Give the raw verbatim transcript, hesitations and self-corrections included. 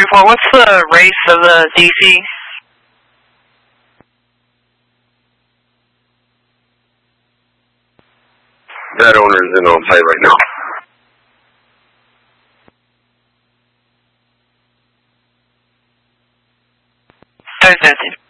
four, what's the race of the D C? That owner is in on site right now. Thursday.